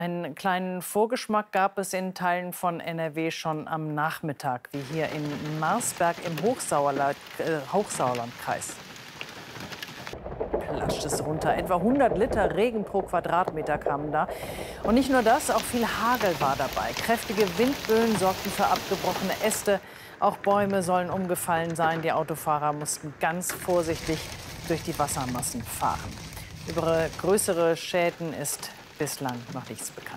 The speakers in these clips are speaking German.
Einen kleinen Vorgeschmack gab es in Teilen von NRW schon am Nachmittag, wie hier in Marsberg im Hochsauerlandkreis. Plascht es runter. Etwa 100 Liter Regen pro Quadratmeter kamen da. Und nicht nur das, auch viel Hagel war dabei. Kräftige Windböen sorgten für abgebrochene Äste. Auch Bäume sollen umgefallen sein. Die Autofahrer mussten ganz vorsichtig durch die Wassermassen fahren. Über größere Schäden ist bislang noch nichts bekannt.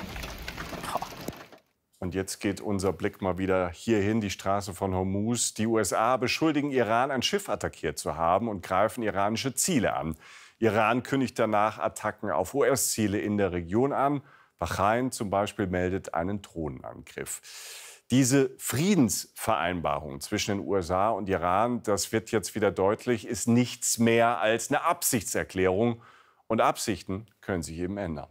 Und jetzt geht unser Blick mal wieder hierhin, die Straße von Hormuz. Die USA beschuldigen Iran, ein Schiff attackiert zu haben und greifen iranische Ziele an. Iran kündigt danach Attacken auf US-Ziele in der Region an. Bahrain zum Beispiel meldet einen Drohnenangriff. Diese Friedensvereinbarung zwischen den USA und Iran, das wird jetzt wieder deutlich, ist nichts mehr als eine Absichtserklärung. Und Absichten können sich eben ändern.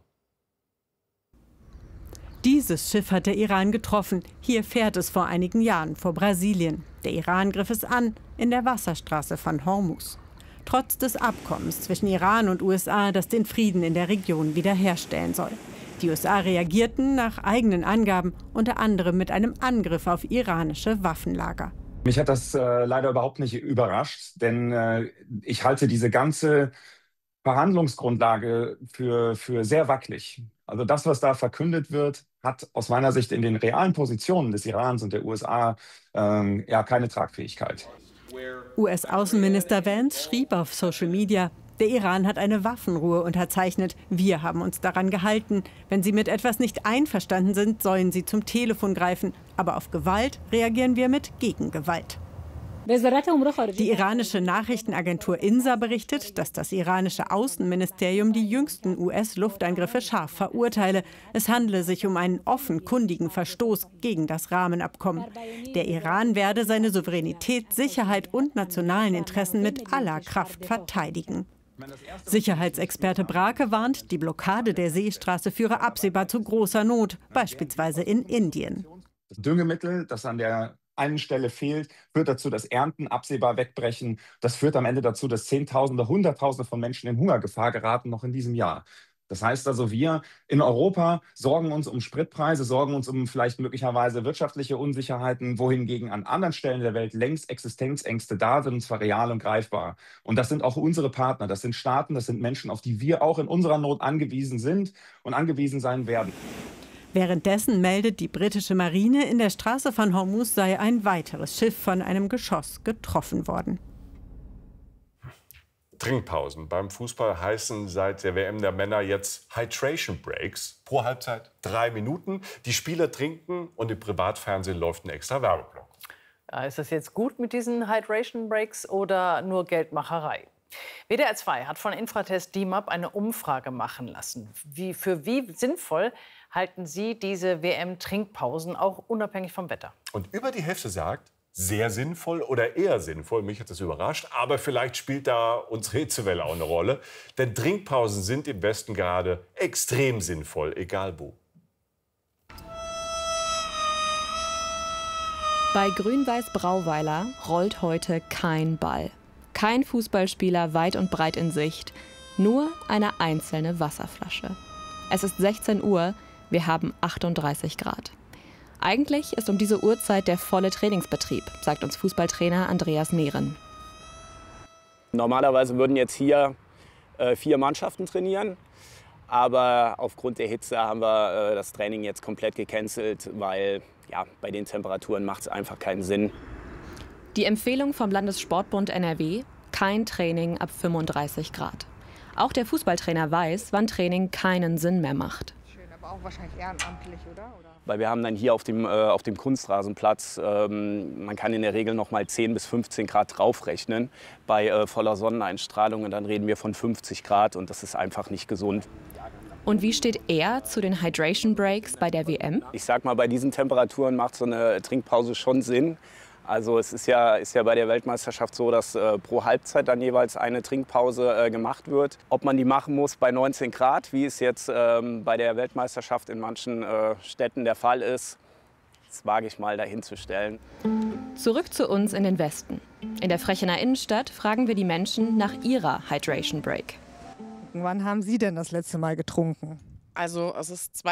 Dieses Schiff hat der Iran getroffen. Hier fährt es vor einigen Jahren vor Brasilien. Der Iran griff es an in der Wasserstraße von Hormuz. Trotz des Abkommens zwischen Iran und USA, das den Frieden in der Region wiederherstellen soll. Die USA reagierten nach eigenen Angaben unter anderem mit einem Angriff auf iranische Waffenlager. Mich hat das leider überhaupt nicht überrascht, denn ich halte diese ganze Verhandlungsgrundlage für sehr wackelig. Also das, was da verkündet wird, hat aus meiner Sicht in den realen Positionen des Irans und der USA ja keine Tragfähigkeit. US-Außenminister Vance schrieb auf Social Media, der Iran hat eine Waffenruhe unterzeichnet. Wir haben uns daran gehalten. Wenn Sie mit etwas nicht einverstanden sind, sollen Sie zum Telefon greifen. Aber auf Gewalt reagieren wir mit Gegengewalt. Die iranische Nachrichtenagentur INSA berichtet, dass das iranische Außenministerium die jüngsten US-Luftangriffe scharf verurteile. Es handle sich um einen offenkundigen Verstoß gegen das Rahmenabkommen. Der Iran werde seine Souveränität, Sicherheit und nationalen Interessen mit aller Kraft verteidigen. Sicherheitsexperte Brake warnt, die Blockade der Seestraße führe absehbar zu großer Not, beispielsweise in Indien. Das Düngemittel, das an der einen Stelle fehlt, führt dazu, dass Ernten absehbar wegbrechen. Das führt am Ende dazu, dass Zehntausende, Hunderttausende von Menschen in Hungergefahr geraten, noch in diesem Jahr. Das heißt also, wir in Europa sorgen uns um Spritpreise, sorgen uns um vielleicht möglicherweise wirtschaftliche Unsicherheiten, wohingegen an anderen Stellen der Welt längst Existenzängste da sind, und zwar real und greifbar. Und das sind auch unsere Partner, das sind Staaten, das sind Menschen, auf die wir auch in unserer Not angewiesen sind und angewiesen sein werden. Währenddessen meldet die britische Marine, in der Straße von Hormuz sei ein weiteres Schiff von einem Geschoss getroffen worden. Trinkpausen beim Fußball heißen seit der WM der Männer jetzt Hydration Breaks. Pro Halbzeit 3 Minuten. Die Spieler trinken und im Privatfernsehen läuft ein extra Werbeblock. Ist das jetzt gut mit diesen Hydration Breaks oder nur Geldmacherei? WDR 2 hat von Infratest DIMAP eine Umfrage machen lassen. Für wie sinnvoll halten Sie diese WM-Trinkpausen auch unabhängig vom Wetter? Und über die Hälfte sagt, sehr sinnvoll oder eher sinnvoll. Mich hat das überrascht. Aber vielleicht spielt da unsere Hitzewelle auch eine Rolle. Denn Trinkpausen sind im Westen gerade extrem sinnvoll, egal wo. Bei Grün-Weiß Brauweiler rollt heute kein Ball. Kein Fußballspieler weit und breit in Sicht. Nur eine einzelne Wasserflasche. Es ist 16 Uhr. Wir haben 38 Grad. Eigentlich ist um diese Uhrzeit der volle Trainingsbetrieb, sagt uns Fußballtrainer Andreas Nehren. Normalerweise würden jetzt hier 4 Mannschaften trainieren. Aber aufgrund der Hitze haben wir das Training jetzt komplett gecancelt, weil ja, bei den Temperaturen macht es einfach keinen Sinn. Die Empfehlung vom Landessportbund NRW: kein Training ab 35 Grad. Auch der Fußballtrainer weiß, wann Training keinen Sinn mehr macht. Aber auch wahrscheinlich ehrenamtlich, oder? Weil wir haben dann hier auf dem Kunstrasenplatz, man kann in der Regel noch mal 10 bis 15 Grad draufrechnen bei voller Sonneneinstrahlung. Und dann reden wir von 50 Grad und das ist einfach nicht gesund. Und wie steht er zu den Hydration Breaks bei der WM? Ich sag mal, bei diesen Temperaturen macht so eine Trinkpause schon Sinn. Also es ist ja bei der Weltmeisterschaft so, dass pro Halbzeit dann jeweils eine Trinkpause gemacht wird. Ob man die machen muss bei 19 Grad, wie es jetzt bei der Weltmeisterschaft in manchen Städten der Fall ist, das wage ich mal dahin zu stellen. Zurück zu uns in den Westen. In der Frechener Innenstadt fragen wir die Menschen nach ihrer Hydration Break. Wann haben Sie denn das letzte Mal getrunken? Also es ist